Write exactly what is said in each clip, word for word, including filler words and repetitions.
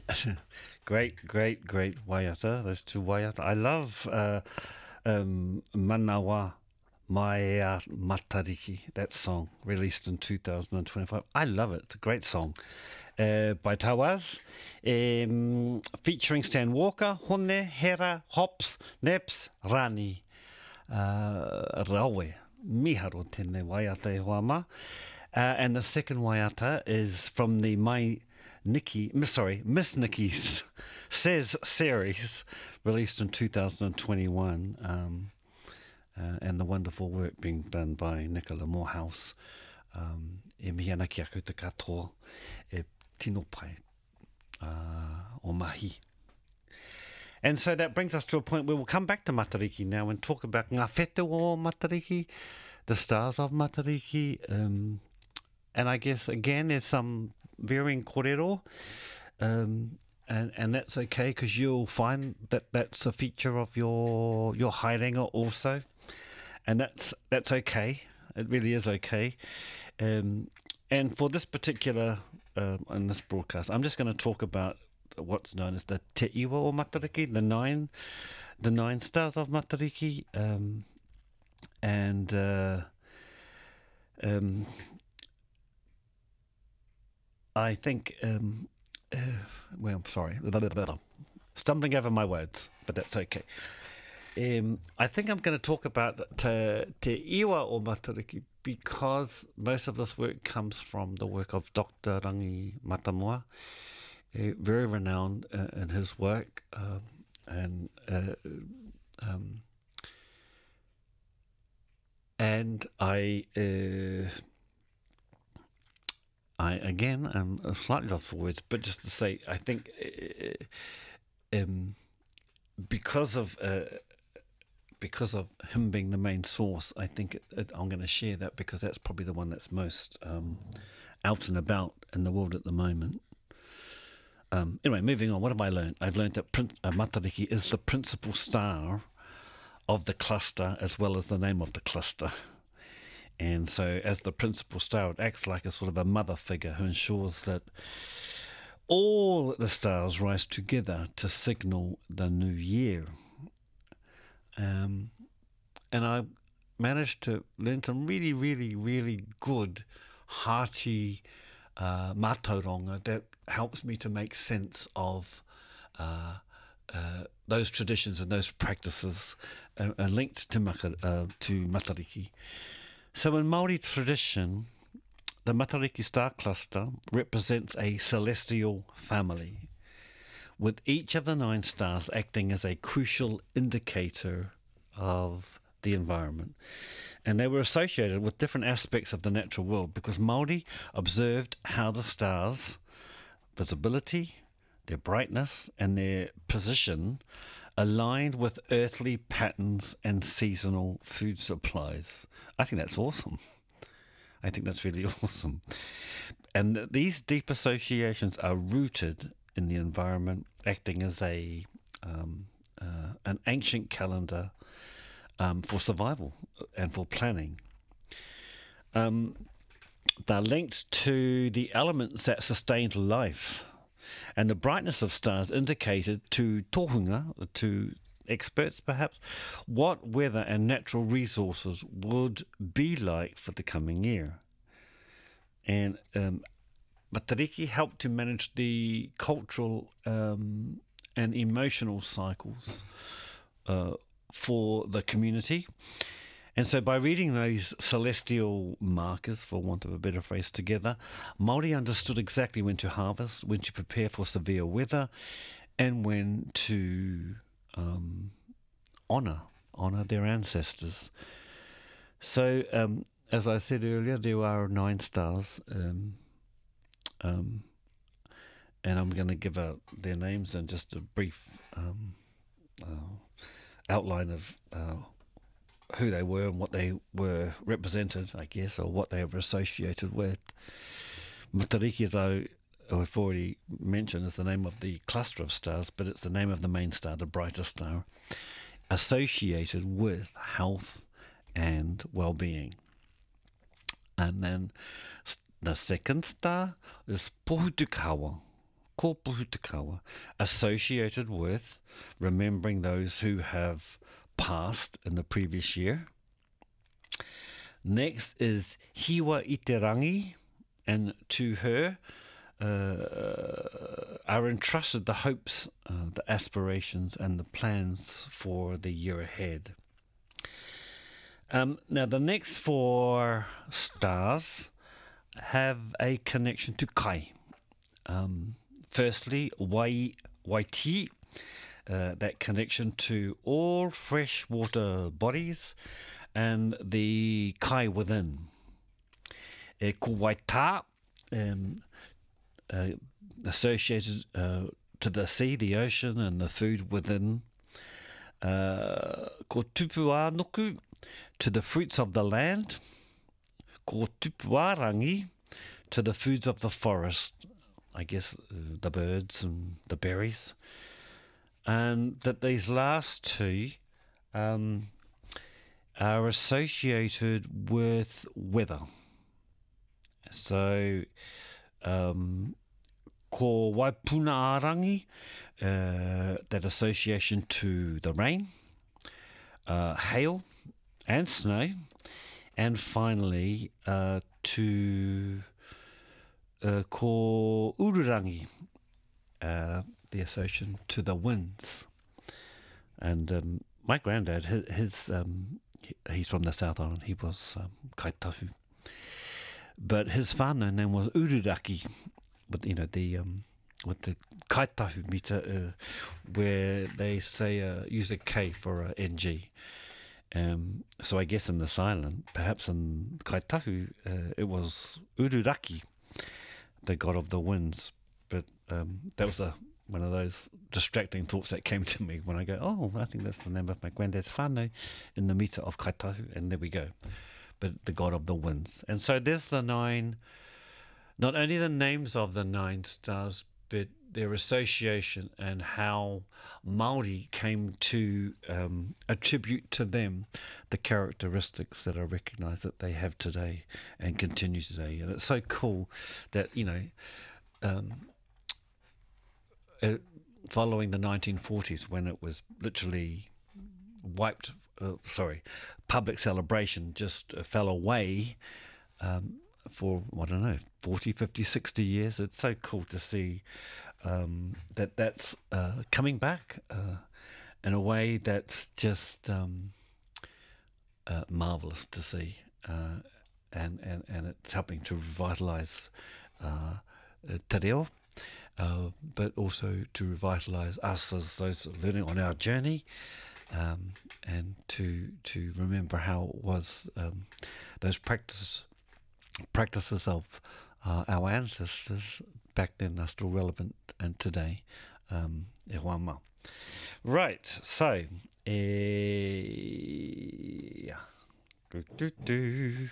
Great, great, great waiata. Those two waiata. I love uh, um, Manawa Mai uh, Matariki, that song, released in two thousand twenty-five. I love it. It's a great song. Uh, by Tawaz, um, featuring Stan Walker, Hone, Hera, Hops, Neps, Rani, uh, Rawe. Miharo tēnei waiata e hoa ma. Uh, and the second waiata is from the My Nikki, sorry, Miss Nikki's Says series, released in two thousand twenty-one, um, uh, and the wonderful work being done by Nicola Morehouse. Um, e mihi ana ki aku te katoa e tino pai uh, o mahi. And so that brings us to a point where we'll come back to Matariki now and talk about ngā whetū o Matariki, the stars of Matariki. Um, and I guess, again, there's some varying kōrero. Um, and, and that's okay, because you'll find that that's a feature of your your haerenga also. And that's that's okay. It really is okay. Um, and for this particular, uh, in this broadcast, I'm just going to talk about what's known as the Te Iwa o Matariki, the nine, the nine stars of Matariki, um, and uh, um, I think, um, uh, well, sorry, stumbling over my words, but that's okay. Um, I think I'm going to talk about Te, te Iwa o Matariki because most of this work comes from the work of Doctor Rangi Matamua, uh, very renowned uh, in his work, um, and uh, um, and I, uh, I again, I'm slightly lost for words, but just to say, I think uh, um, because of uh, because of him being the main source, I think it, it, I'm going to share that because that's probably the one that's most um, out and about in the world at the moment. Um, anyway, moving on, what have I learned? I've learned that Prin- uh, Matariki is the principal star of the cluster as well as the name of the cluster. And so as the principal star, it acts like a sort of a mother figure who ensures that all the stars rise together to signal the new year. Um, and I managed to learn some really, really, really good, hearty uh, mātauranga that helps me to make sense of uh, uh, those traditions and those practices uh, uh, linked to, maka, uh, to Matariki. So in Māori tradition, the Matariki star cluster represents a celestial family, with each of the nine stars acting as a crucial indicator of the environment. And they were associated with different aspects of the natural world because Māori observed how the stars' visibility, their brightness, and their position aligned with earthly patterns and seasonal food supplies. I think that's awesome. I think that's really awesome. And these deep associations are rooted in the environment, acting as a um, uh, an ancient calendar um, for survival and for planning. Um, they're linked to the elements that sustained life, and the brightness of stars indicated to tohunga, to experts perhaps, what weather and natural resources would be like for the coming year. And um, Matariki helped to manage the cultural um, and emotional cycles uh, for the community. And so by reading those celestial markers, for want of a better phrase, together, Māori understood exactly when to harvest, when to prepare for severe weather, and when to um, honour, honour their ancestors. So, um, as I said earlier, there are nine stars. Um, Um, and I'm going to give out their names and just a brief um, uh, outline of uh, who they were and what they were represented, I guess, or what they were associated with. Matariki, as I, I've already mentioned, is the name of the cluster of stars, but it's the name of the main star, the brightest star, associated with health and well-being. And then the second star is Pohutukawa, ko Puhutakawa, associated with remembering those who have passed in the previous year. Next is Hiwa i te rangi, and to her uh, are entrusted the hopes, uh, the aspirations, and the plans for the year ahead. Um, now, the next four stars have a connection to kai. Um, firstly, wai, waiti, uh, that connection to all freshwater bodies and the kai within. E ko waita, um, uh, associated uh, to the sea, the ocean, and the food within. Uh, ko tupu anoku, to the fruits of the land. Ko tupuarangi, to the foods of the forest, I guess uh, the birds and the berries. And that these last two um, are associated with weather. So, um, ko waipuna arangi, uh, that association to the rain, uh, hail, and snow, and finally uh, to uh, ko ururangi, uh, the association to the winds. And um, my granddad, his, his um, he, he's from the South Island, he was um, kaitahu. But his whānau name was Ururaki, with you know the um, with the kaitahu meter, uh, where they say uh, use a K for a N G. Um, so I guess in this island, perhaps in Kaitahu, uh, it was Ururaki, the god of the winds. But um, that was a, one of those distracting thoughts that came to me when I go, oh, I think that's the name of my granddad's whānau in the meter of Kaitahu, and there we go. But the god of the winds. And so there's the nine, not only the names of the nine stars, but their association and how Māori came to um, attribute to them the characteristics that are recognised that they have today and continue today. And it's so cool that, you know, um, uh, following the nineteen forties when it was literally wiped, uh, sorry, public celebration just uh, fell away, um, for, I don't know, forty, fifty, sixty years. It's so cool to see um, that that's uh, coming back uh, in a way that's just um, uh, marvellous to see. Uh, and, and, and it's helping to revitalise uh, te reo, uh, but also to revitalise us as those learning on our journey, um, and to to remember how it was, um, those practices practices of uh, our ancestors back then are still relevant and today. Um, e hoa mau. Right, so e... do, do, do.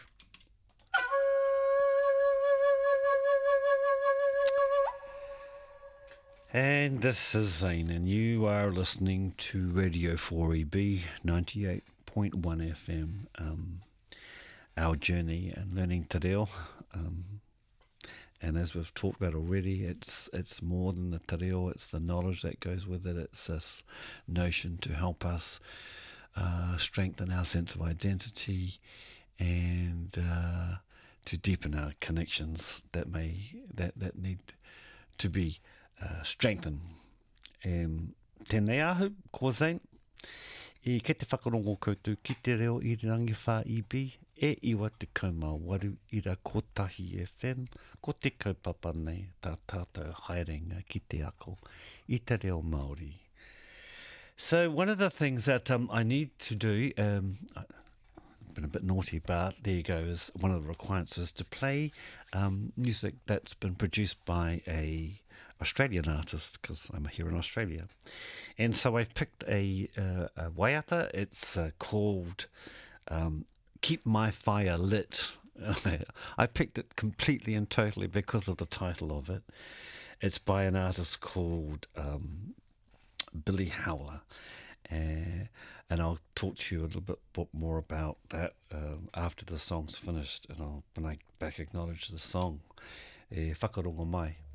And this is Zane, and you are listening to Radio four E B ninety-eight point one F M. Um, our journey and learning te reo. Um, and as we've talked about already, it's it's more than the te reo, it's the knowledge that goes with it. It's this notion to help us uh, strengthen our sense of identity and uh, to deepen our connections that may that, that need to be uh, strengthened. Um, tēnei ahu, ko Zane. I ke te whakarongo koutou ki te reo i rangi wha I B, e iwa te kaumā waru i ra kotahi F M, ko te kaupapa nei tā tātou haerenga ki te ako i te reo Māori. So one of the things that um, I need to do, um, I've been a bit naughty, but there you go, is one of the requirements is to play um, music that's been produced by a Australian artist, because I'm here in Australia. And so I've picked a, uh, a waiata. It's uh, called um, Keep My Fire Lit. I picked it completely and totally because of the title of it. It's by an artist called um, Billy Howler. Uh, and I'll talk to you a little bit more about that um, after the song's finished. And I'll, when I back acknowledge the song, e whakarongo mai.